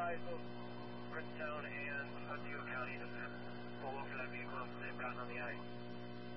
advise both Bristown and Otsego County to pull over that vehicle after they've gotten on the ice.